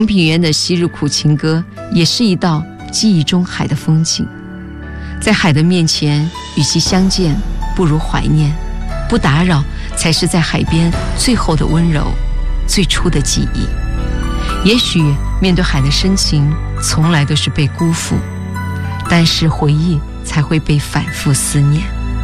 平原的昔日苦情歌也是一道记忆中海的风景。在海的面前，与其相见，不如怀念。不打扰，才是在海边最后的温柔，最初的记忆。也许面对海的深情，从来都是被辜负，但是回忆才会被反复思念。